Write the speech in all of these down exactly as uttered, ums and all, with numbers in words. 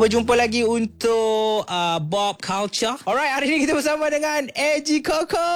Berjumpa lagi untuk uh, Bob Culture. Alright, hari ni kita bersama dengan A G Koko.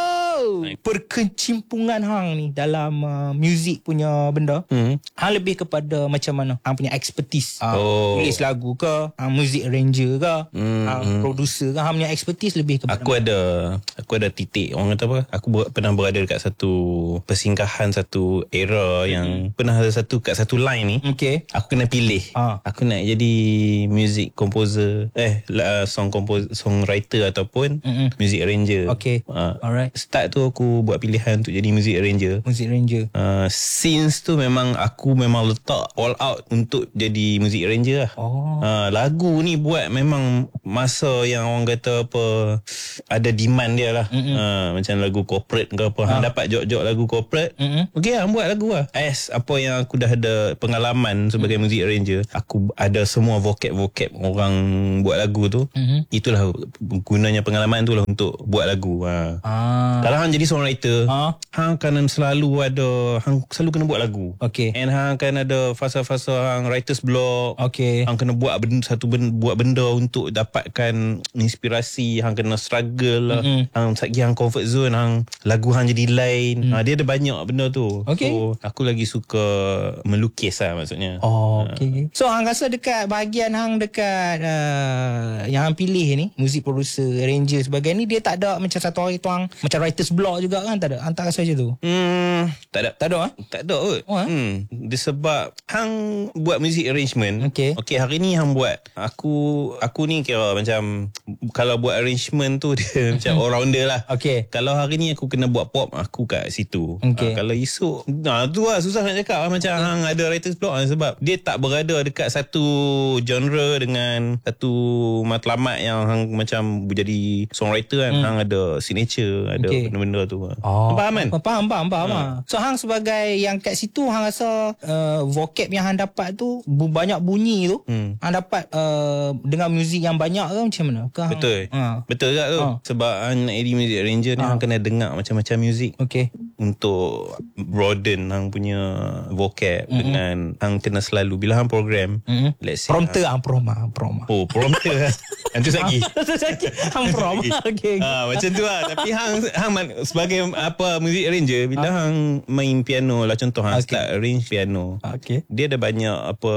Perkecimpungan hang ni dalam uh, muzik punya benda. Hmm. Hang lebih kepada macam mana? Hang punya expertise. Uh, oh. Tulis lagu ke? Hang music arranger ke? Hmm. Hang producer ke? Hang punya expertise lebih kepada Aku mana? ada aku ada titik. Orang kata apa? Aku ber, pernah berada dekat satu persinggahan, satu era yang hmm. pernah ada satu kat satu line ni. Okay. Aku kena pilih. Uh. Aku nak jadi music composer, eh uh, song composer, songwriter ataupun Mm-mm. music arranger. Okay. Uh, Alright. Start tu aku buat pilihan untuk jadi music arranger. Music arranger. Uh, since tu memang aku memang letak all out untuk jadi music arranger lah. Oh. Uh, lagu ni buat memang masa yang orang kata apa, ada demand dia lah. Uh, macam lagu corporate ke apa. Uh. Hang dapat jok-jok lagu corporate. Mm-mm. Okay, hang buat lagu lah. As apa yang aku dah ada pengalaman sebagai mm. music arranger, aku ada semua vocab-vocab orang buat lagu tu. Mm-hmm. Itulah gunanya pengalaman tu lah untuk buat lagu. Ha. Ah. Kalau hang jadi songwriter, ah. hang akan selalu ada, hang selalu kena buat lagu. Okay. And hang akan ada fasa-fasa hang writer's block. Okay. Hang kena buat benda, satu benda, buat benda untuk dapatkan inspirasi. Hang kena struggle lah. Mm-hmm. Hang sagi hang comfort zone, hang lagu hang jadi lain. Mm. Ha, dia ada banyak benda tu. Okay. So aku lagi suka melukis lah maksudnya. Oh, okay. So hang rasa dekat bahagian hang dekat uh, yang hang pilih ni, music producer, arranger sebagainya ni, dia tak ada macam satu hari tu hang macam writer's block juga kan? Tak ada? Hang tak rasa macam tu? Hmm, tak ada. Tak ada ha? Tak ada kot. Oh, ha? Hmm, dia sebab hang buat music arrangement. Okay. Okay, hari ni hang buat. Aku aku ni kira macam, kalau buat arrangement tu dia macam all-rounder lah. Okay. Kalau hari ni aku kena buat pop, aku kat situ. Okay. Uh, kalau esok, nah tu lah susah nak cakap lah. Macam okay. hang ada writer's block lah, sebab dia tak berada dekat satu genre dengan satu matlamat yang hang macam jadi songwriter kan. Hmm. Hang ada signature, ada okay. benda-benda tu. Oh. Faham kan? Faham, faham, faham. Ha. So hang sebagai yang kat situ, hang rasa uh, vocab yang hang dapat tu, bu- banyak bunyi tu, hmm. hang dapat uh, dengan muzik yang banyak ke macam mana? Ke hang, betul. Ha. Betul tak tu? Ha. Sebab hang nak jadi music arranger ni, ha. hang kena dengar macam-macam muzik. Okay. Untuk broaden hang punya vocab. Mm-hmm. Dengan hang kena selalu bila hang program, mm-hmm. let's say prompter hang proma, proma. Oh, prompter. Yang tu lagi. Hang prom. Okay. Ha, macam tu lah. Tapi hang hang sebagai apa music arranger, bila ha. hang main piano lah, contoh hang okay. start arrange piano. Okay. Dia ada banyak apa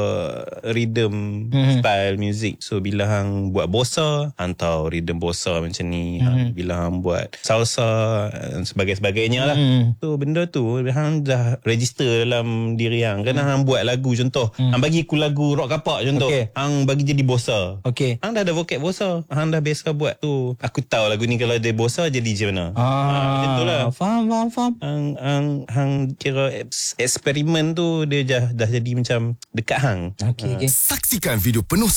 rhythm, hmm. style music. So bila hang buat bossa, hang tahu rhythm bossa macam ni. Hmm. Hang, bila hang buat salsa dan sebagainya lah. Hmm. So benda tu hang dah register dalam diri hang. Kan hmm. hang buat lagu, contoh hmm. hang bagi aku lagu rock kapak contoh. Okay. Hang bagi jadi bossa. Okay. Hang dah ada vocab bossa. Hang dah biasa buat tu. Aku tahu lagu ni kalau dia bossa jadi macam mana. Ah, ha, macam tu lah. Faham, faham, faham. Hang, hang, hang kira eksperimen tu dia dah, dah jadi macam dekat hang. Okay, ha. Okay. Saksikan video penuh